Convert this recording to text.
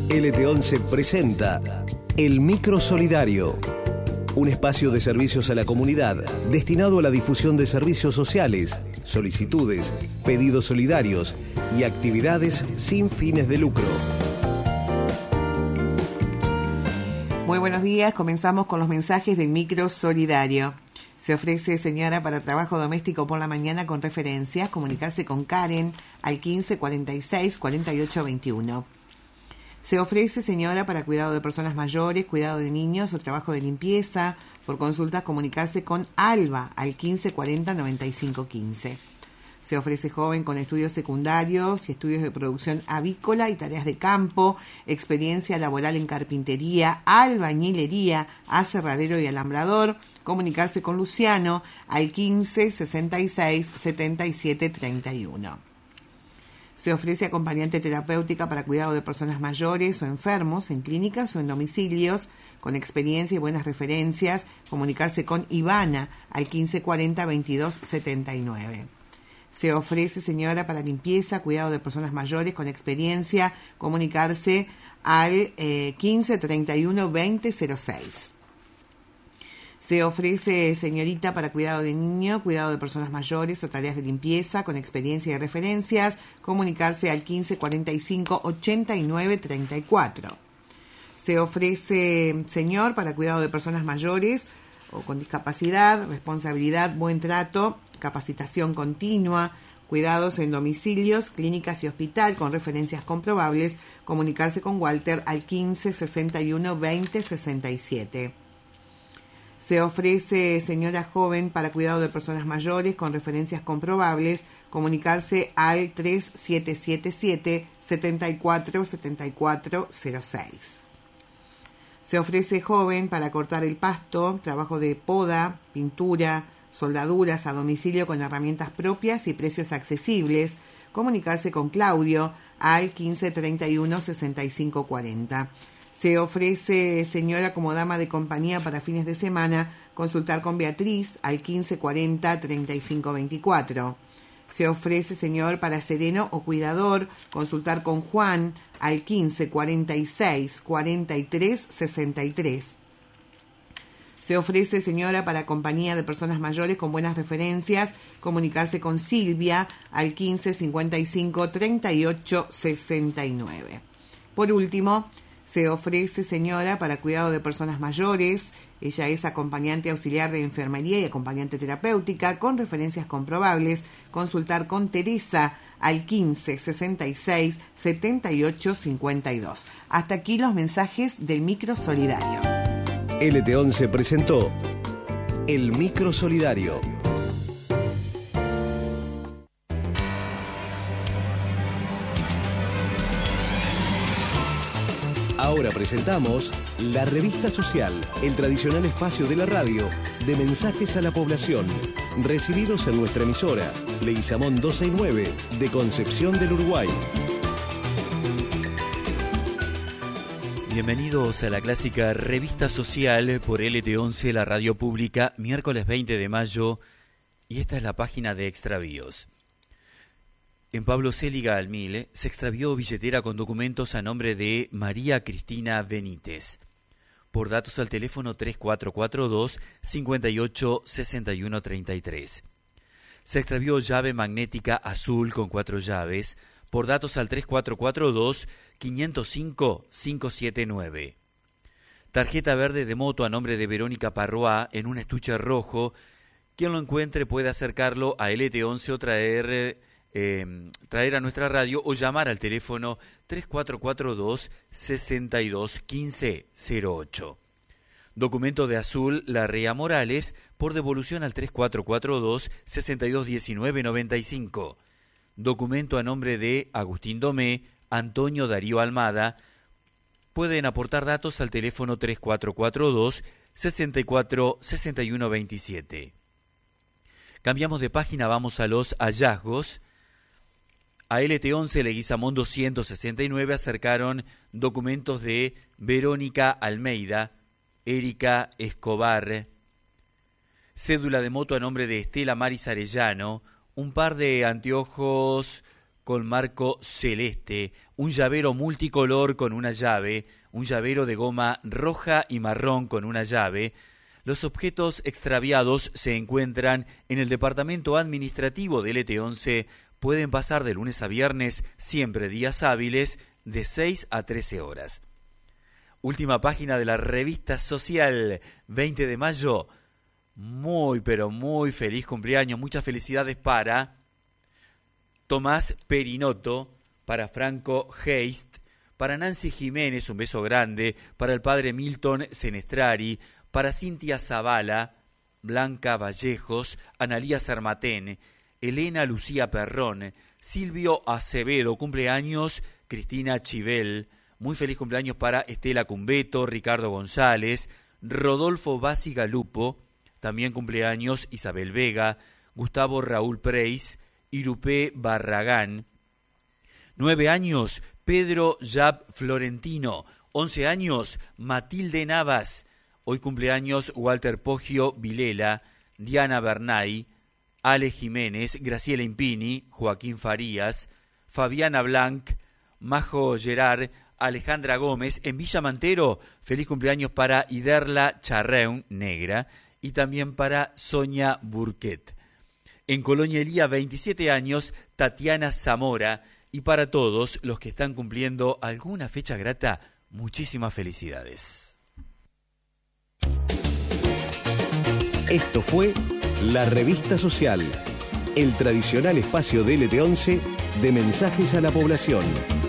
LT11 presenta El Micro Solidario, un espacio de servicios a la comunidad destinado a la difusión de servicios sociales, solicitudes, pedidos solidarios y actividades sin fines de lucro. Muy buenos días, comenzamos con los mensajes del Micro Solidario. Se ofrece señora para trabajo doméstico por la mañana con referencias, comunicarse con Karen al 15 46 48 21. Se ofrece señora para cuidado de personas mayores, cuidado de niños o trabajo de limpieza. Por consultas, comunicarse con Alba al 15 40 95 15. Se ofrece joven con estudios secundarios y estudios de producción avícola y tareas de campo, experiencia laboral en carpintería, albañilería, aserradero y alambrador. Comunicarse con Luciano al 15 66 77 31. Se ofrece acompañante terapéutica para cuidado de personas mayores o enfermos en clínicas o en domicilios, con experiencia y buenas referencias. Comunicarse con Ivana al 15 40 22 79. Se ofrece señora para limpieza, cuidado de personas mayores con experiencia. Comunicarse al 15 31 20 06. Se ofrece señorita para cuidado de niño, cuidado de personas mayores o tareas de limpieza con experiencia y referencias. Comunicarse al 15 45 89 34. Se ofrece señor para cuidado de personas mayores o con discapacidad, responsabilidad, buen trato, capacitación continua, cuidados en domicilios, clínicas y hospital con referencias comprobables. Comunicarse con Walter al 15 61 20 67. Se ofrece señora joven para cuidado de personas mayores con referencias comprobables. Comunicarse al 3777 74 74 06. Se ofrece joven para cortar el pasto, trabajo de poda, pintura, soldaduras a domicilio con herramientas propias y precios accesibles. Comunicarse con Claudio al 15 31 65 40. Se ofrece señora como dama de compañía para fines de semana. Consultar con Beatriz al 15 40 35 24. Se ofrece señor para sereno o cuidador. Consultar con Juan al 15 46 43 63. Se ofrece señora para compañía de personas mayores con buenas referencias. Comunicarse con Silvia al 15 55 38 69. Por último, se ofrece señora para cuidado de personas mayores. Ella es acompañante auxiliar de enfermería y acompañante terapéutica con referencias comprobables. Consultar con Teresa al 15 66 78 52. Hasta aquí los mensajes del Micro Solidario. LT11 presentó El Micro Solidario. Ahora presentamos La Revista Social, el tradicional espacio de la radio de mensajes a la población, recibidos en nuestra emisora, Leguizamón 269, de Concepción del Uruguay. Bienvenidos a la clásica Revista Social por LT11, la radio pública, miércoles 20 de mayo, y esta es la página de extravíos. En Pablo Céliga al 1000 se extravió billetera con documentos a nombre de María Cristina Benítez. Por datos al teléfono 3442 58 61 33. Se extravió llave magnética azul con 4 llaves. Por datos al 3442 505 579. Tarjeta verde de moto a nombre de Verónica Parroá en un estuche rojo. Quien lo encuentre puede acercarlo a LT11 o traer a nuestra radio o llamar al teléfono 3442 62 15 08. Documento de azul Larrea Morales por devolución al 3442 62 19 95. Documento a nombre de Agustín Domé, Antonio Darío Almada. Pueden aportar datos al teléfono 3442 64 61 27. Cambiamos de página, vamos a los hallazgos. A LT11 Leguizamón 269 acercaron documentos de Verónica Almeida, Erika Escobar, cédula de moto a nombre de Estela Maris Arellano, un par de anteojos con marco celeste, un llavero multicolor con una llave, un llavero de goma roja y marrón con una llave. Los objetos extraviados se encuentran en el departamento administrativo del ET11. Pueden pasar de lunes a viernes, siempre días hábiles, de 6 a 13 horas. Última página de la revista social, 20 de mayo. Muy, pero muy feliz cumpleaños. Muchas felicidades para Tomás Perinotto, para Franco Heist, para Nancy Jiménez, un beso grande, para el padre Milton Senestrari, para Cintia Zavala, Blanca Vallejos, Analía Sarmatén, Elena Lucía Perrón, Silvio Acevedo, cumpleaños Cristina Chivel, muy feliz cumpleaños para Estela Cumbeto, Ricardo González, Rodolfo Bassi Galupo, también cumpleaños Isabel Vega, Gustavo Raúl Preis, Irupé Barragán, 9 años Pedro Yap Florentino, 11 años Matilde Navas, hoy cumpleaños Walter Poggio Vilela, Diana Bernay, Ale Jiménez, Graciela Impini, Joaquín Farías, Fabiana Blanc, Majo Gerard, Alejandra Gómez. En Villa Mantero, feliz cumpleaños para Iderla Charreun, negra, y también para Sonia Burquet. En Colonia Elía, 27 años, Tatiana Zamora. Y para todos los que están cumpliendo alguna fecha grata, muchísimas felicidades. Esto fue La Revista Social, el tradicional espacio de LT11 de mensajes a la población.